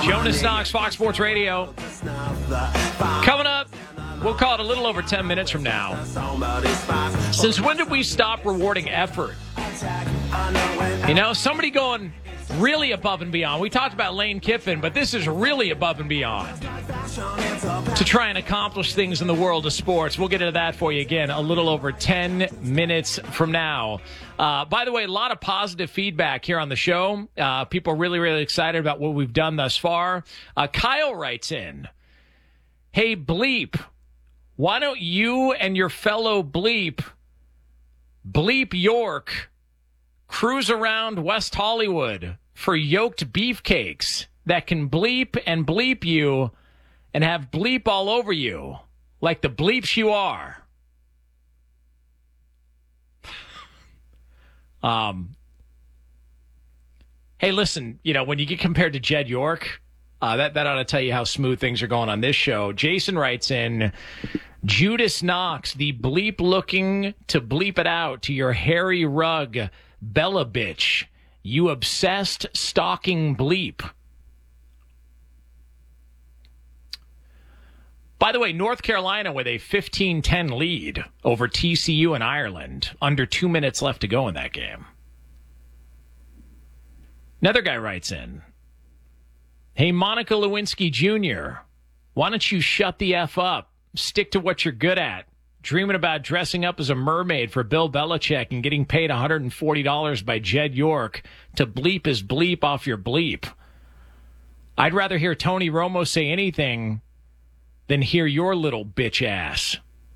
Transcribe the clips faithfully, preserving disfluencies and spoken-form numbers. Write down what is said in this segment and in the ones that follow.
Jonas Knox, Fox Sports Radio. Coming up, we'll call it a little over ten minutes from now. Since when did we stop rewarding effort? You know, somebody going really above and beyond. We talked about Lane Kiffin, but this is really above and beyond to try and accomplish things in the world of sports. We'll get into that for you again a little over ten minutes from now. Uh, by the way, a lot of positive feedback here on the show. Uh, people are really, really excited about what we've done thus far. Uh, Kyle writes in, hey, Bleep, why don't you and your fellow Bleep, Bleep York, cruise around West Hollywood for yoked beefcakes that can bleep and bleep you and have bleep all over you like the bleeps you are. um. Hey, listen, you know, when you get compared to Jed York, uh, that, that ought to tell you how smooth things are going on this show. Jason writes in, Judas Knox, the bleep looking to bleep it out to your Harry Rugg Bella bitch, you obsessed stalking bleep. By the way, North Carolina with a fifteen ten lead over T C U in Ireland. Under two minutes left to go in that game. Another guy writes in, hey, Monica Lewinsky Junior, why don't you shut the F up? Stick to what you're good at. Dreaming about dressing up as a mermaid for Bill Belichick and getting paid one hundred forty dollars by Jed York to bleep his bleep off your bleep. I'd rather hear Tony Romo say anything than hear your little bitch ass.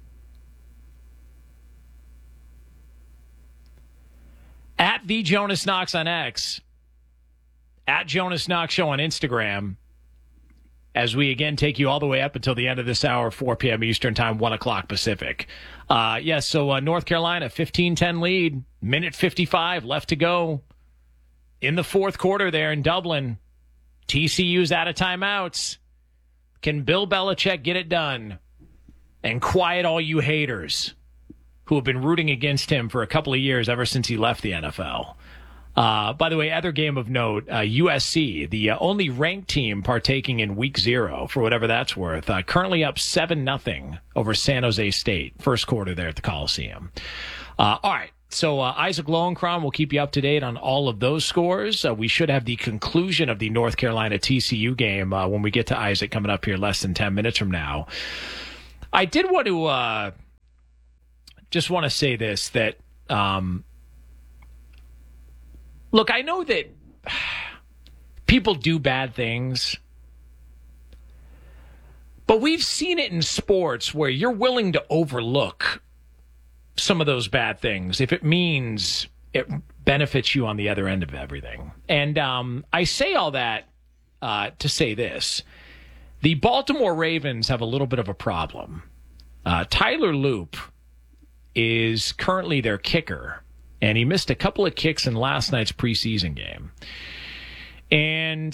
At the Jonas Knox on X, at Jonas Knox Show on Instagram, as we again take you all the way up until the end of this hour, four p.m. Eastern Time, one o'clock Pacific. Uh, yes, yeah, so uh, North Carolina, fifteen ten lead, minute fifty-five left to go in the fourth quarter there in Dublin. T C U's out of timeouts. Can Bill Belichick get it done and quiet all you haters who have been rooting against him for a couple of years ever since he left the N F L? Uh, by the way, other game of note, uh, U S C, the uh, only ranked team partaking in week zero, for whatever that's worth, uh, currently up seven nothing over San Jose State, first quarter there at the Coliseum. Uh, all right, so uh, Isaac Lowenkron will keep you up to date on all of those scores. Uh, we should have the conclusion of the North Carolina T C U game uh, when we get to Isaac coming up here less than ten minutes from now. I did want to uh, just want to say this, that um, – look, I know that people do bad things, but we've seen it in sports where you're willing to overlook some of those bad things if it means it benefits you on the other end of everything. And um, I say all that uh, to say this. The Baltimore Ravens have a little bit of a problem. Uh, Tyler Loop is currently their kicker, and he missed a couple of kicks in last night's preseason game. And,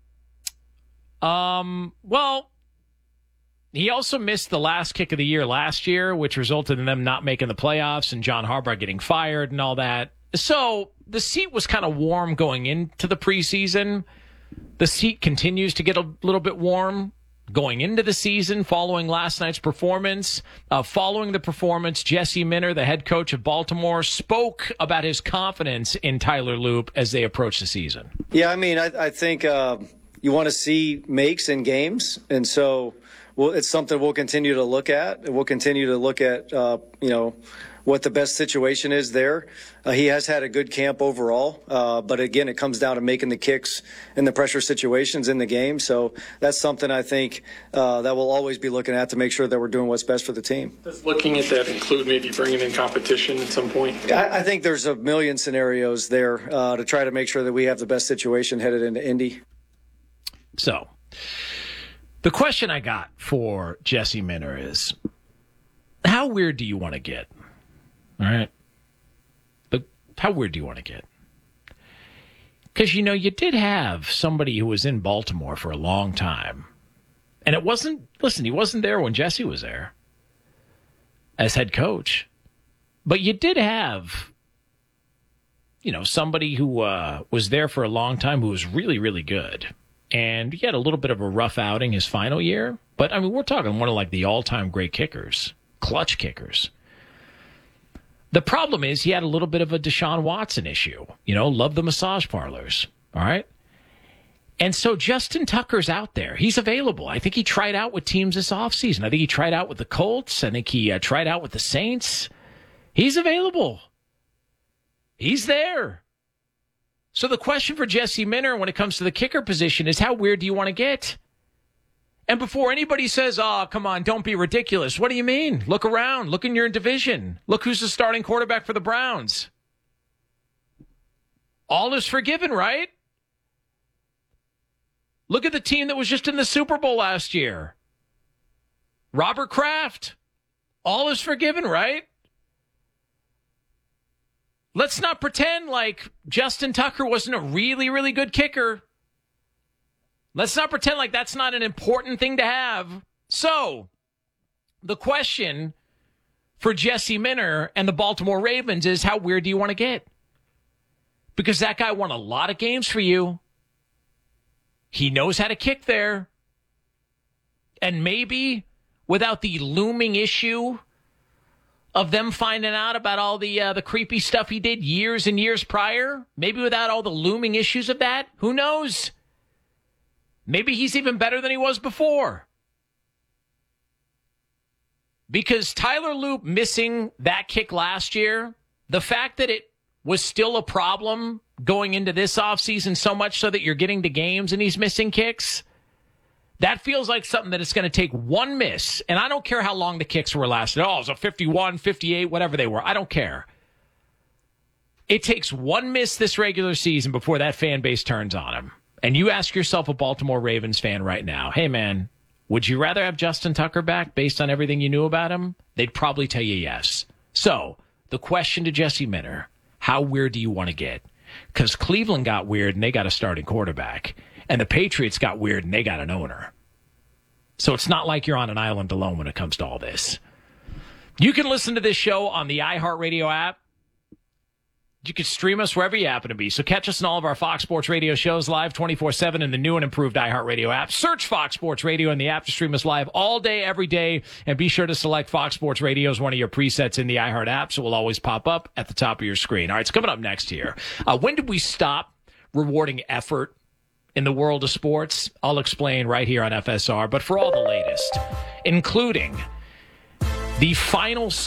um, well, he also missed the last kick of the year last year, which resulted in them not making the playoffs and John Harbaugh getting fired and all that. So the seat was kind of warm going into the preseason. The seat continues to get a little bit warm going into the season following last night's performance. Uh, following the performance, Jesse Minter, the head coach of Baltimore, spoke about his confidence in Tyler Loop as they approach the season. Yeah, I mean, I, I think uh, you want to see makes in games, and so well, it's something we'll continue to look at. We'll continue to look at, uh, you know, what the best situation is there. Uh, he has had a good camp overall, uh, but again, it comes down to making the kicks in the pressure situations in the game. So that's something I think uh, that we'll always be looking at to make sure that we're doing what's best for the team. Does looking at that include maybe bringing in competition at some point? I, I think there's a million scenarios there uh, to try to make sure that we have the best situation headed into Indy. So the question I got for Jesse Minter is, how weird do you want to get? All right. But how weird do you want to get? Because, you know, you did have somebody who was in Baltimore for a long time. And it wasn't, listen, he wasn't there when Jesse was there as head coach. But you did have, you know, somebody who uh, was there for a long time who was really, really good. And he had a little bit of a rough outing his final year. But, I mean, we're talking one of like the all-time great kickers, clutch kickers. The problem is he had a little bit of a Deshaun Watson issue. You know, love the massage parlors. All right? And so Justin Tucker's out there. He's available. I think he tried out with teams this offseason. I think he tried out with the Colts. I think he uh, tried out with the Saints. He's available. He's there. So the question for Jesse Minter when it comes to the kicker position is how weird do you want to get? And before anybody says, oh, come on, don't be ridiculous. What do you mean? Look around. Look in your division. Look who's the starting quarterback for the Browns. All is forgiven, right? Look at the team that was just in the Super Bowl last year. Robert Kraft. All is forgiven, right? Let's not pretend like Justin Tucker wasn't a really, really good kicker. Let's not pretend like that's not an important thing to have. So, the question for Jesse Minter and the Baltimore Ravens is how weird do you want to get? Because that guy won a lot of games for you. He knows how to kick there. And maybe without the looming issue of them finding out about all the uh, the creepy stuff he did years and years prior, maybe without all the looming issues of that, who knows? Maybe he's even better than he was before. Because Tyler Loop missing that kick last year, the fact that it was still a problem going into this offseason so much so that you're getting to games and he's missing kicks, that feels like something that it's going to take one miss. And I don't care how long the kicks were lasting. Oh, it was a fifty-one, fifty-eight, whatever they were. I don't care. It takes one miss this regular season before that fan base turns on him. And you ask yourself, a Baltimore Ravens fan right now, hey, man, would you rather have Justin Tucker back based on everything you knew about him? They'd probably tell you yes. So the question to Jesse Minter, how weird do you want to get? Because Cleveland got weird and they got a starting quarterback. And the Patriots got weird and they got an owner. So it's not like you're on an island alone when it comes to all this. You can listen to this show on the iHeartRadio app. You can stream us wherever you happen to be. So catch us in all of our Fox Sports Radio shows live twenty-four seven in the new and improved iHeartRadio app. Search Fox Sports Radio in the app to stream us live all day, every day. And be sure to select Fox Sports Radio as one of your presets in the iHeart app, so it will always pop up at the top of your screen. All right, it's coming up next here. Uh, when did we stop rewarding effort in the world of sports? I'll explain right here on F S R. But for all the latest, including the final